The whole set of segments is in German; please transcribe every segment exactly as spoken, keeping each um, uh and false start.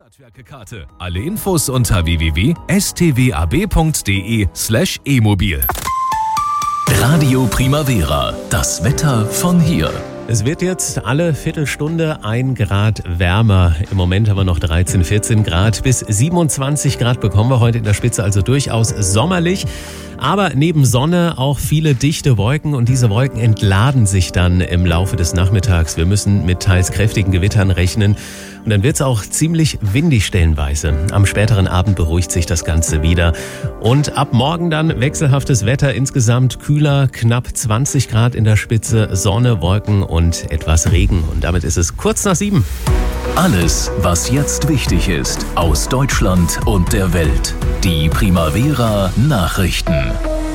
Stadtwerke-Karte. Alle Infos unter w w w punkt s t w a b punkt d e slash e mobil. Radio Primavera, das Wetter von hier. Es wird jetzt alle Viertelstunde ein Grad wärmer. Im Moment haben wir noch dreizehn, vierzehn Grad. Bis siebenundzwanzig Grad bekommen wir heute in der Spitze, also durchaus sommerlich. Aber neben Sonne auch viele dichte Wolken und diese Wolken entladen sich dann im Laufe des Nachmittags. Wir müssen mit teils kräftigen Gewittern rechnen. Und dann wird es auch ziemlich windig stellenweise. Am späteren Abend beruhigt sich das Ganze wieder. Und ab morgen dann wechselhaftes Wetter, insgesamt kühler, knapp zwanzig Grad in der Spitze, Sonne, Wolken und etwas Regen. Und damit ist es kurz nach sieben. Alles, was jetzt wichtig ist, aus Deutschland und der Welt. Die Primavera Nachrichten.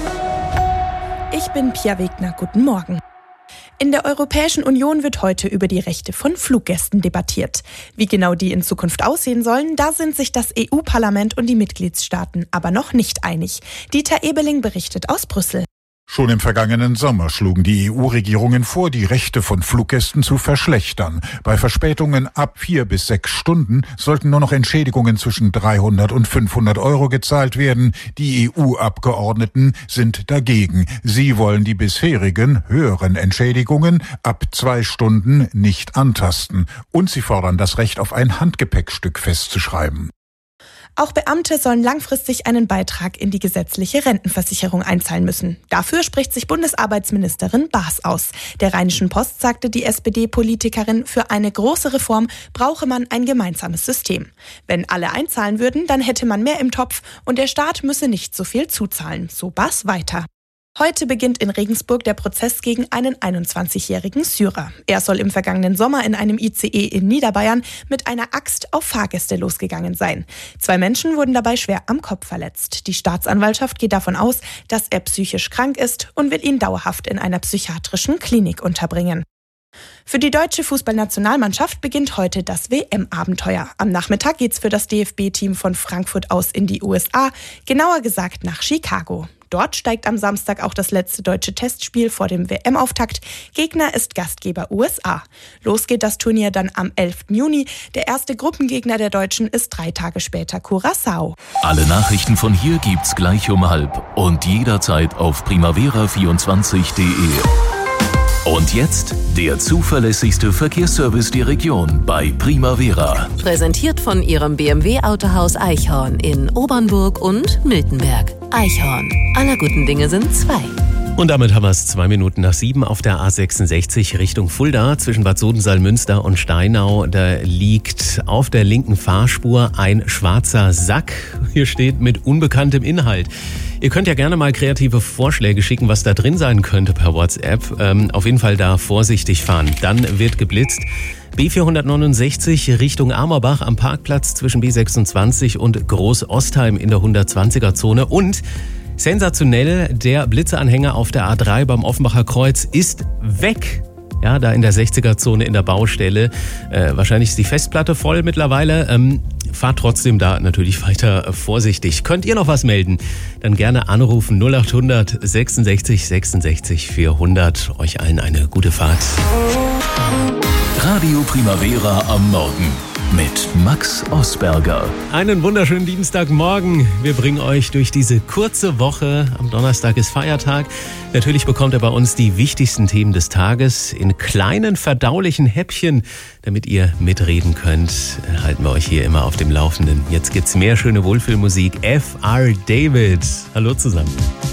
Ich bin Pia Wegner, guten Morgen. In der Europäischen Union wird heute über die Rechte von Fluggästen debattiert. Wie genau die in Zukunft aussehen sollen, da sind sich das E U-Parlament und die Mitgliedstaaten aber noch nicht einig. Dieter Ebeling berichtet aus Brüssel. Schon im vergangenen Sommer schlugen die E U-Regierungen vor, die Rechte von Fluggästen zu verschlechtern. Bei Verspätungen ab vier bis sechs Stunden sollten nur noch Entschädigungen zwischen dreihundert und fünfhundert Euro gezahlt werden. Die E U-Abgeordneten sind dagegen. Sie wollen die bisherigen höheren Entschädigungen ab zwei Stunden nicht antasten. Und sie fordern das Recht auf ein Handgepäckstück festzuschreiben. Auch Beamte sollen langfristig einen Beitrag in die gesetzliche Rentenversicherung einzahlen müssen. Dafür spricht sich Bundesarbeitsministerin Baas aus. Der Rheinischen Post sagte die S P D-Politikerin, für eine große Reform brauche man ein gemeinsames System. Wenn alle einzahlen würden, dann hätte man mehr im Topf und der Staat müsse nicht so viel zuzahlen. So Baas weiter. Heute beginnt in Regensburg der Prozess gegen einen einundzwanzigjährigen Syrer. Er soll im vergangenen Sommer in einem I C E in Niederbayern mit einer Axt auf Fahrgäste losgegangen sein. Zwei Menschen wurden dabei schwer am Kopf verletzt. Die Staatsanwaltschaft geht davon aus, dass er psychisch krank ist und will ihn dauerhaft in einer psychiatrischen Klinik unterbringen. Für die deutsche Fußballnationalmannschaft beginnt heute das W M-Abenteuer. Am Nachmittag geht's für das D F B-Team von Frankfurt aus in die U S A, genauer gesagt nach Chicago. Dort steigt am Samstag auch das letzte deutsche Testspiel vor dem W M-Auftakt. Gegner ist Gastgeber U S A. Los geht das Turnier dann am elften Juni. Der erste Gruppengegner der Deutschen ist drei Tage später Curaçao. Alle Nachrichten von hier gibt's gleich um halb und jederzeit auf primavera vierundzwanzig punkt d e. Und jetzt der zuverlässigste Verkehrsservice der Region bei Primavera. Präsentiert von Ihrem B M W-Autohaus Eichhorn in Obernburg und Miltenberg. Eichhorn. Aller guten Dinge sind zwei. Und damit haben wir es zwei Minuten nach sieben auf der A sechsundsechzig Richtung Fulda zwischen Bad Sodensaal-Münster und Steinau. Da liegt auf der linken Fahrspur ein schwarzer Sack. Hier steht mit unbekanntem Inhalt. Ihr könnt ja gerne mal kreative Vorschläge schicken, was da drin sein könnte per WhatsApp. Ähm, auf jeden Fall da vorsichtig fahren. Dann wird geblitzt. B vierhundertneunundsechzig Richtung Amerbach am Parkplatz zwischen B sechsundzwanzig und Groß-Ostheim in der hundertzwanziger-Zone. Und sensationell, der Blitzeanhänger auf der A drei beim Offenbacher Kreuz ist weg. Ja, da in der sechziger-Zone in der Baustelle. Äh, wahrscheinlich ist die Festplatte voll mittlerweile. Ähm, fahrt trotzdem da natürlich weiter vorsichtig. Könnt ihr noch was melden? Dann gerne anrufen null acht hundert sechsundsechzig sechsundsechzig vierhundert. Euch allen eine gute Fahrt. Radio Primavera am Morgen mit Max Osberger. Einen wunderschönen Dienstagmorgen. Wir bringen euch durch diese kurze Woche. Am Donnerstag ist Feiertag. Natürlich bekommt ihr bei uns die wichtigsten Themen des Tages in kleinen verdaulichen Häppchen, damit ihr mitreden könnt. Halten wir euch hier immer auf dem Laufenden. Jetzt gibt's mehr schöne Wohlfühlmusik. F R David. Hallo zusammen.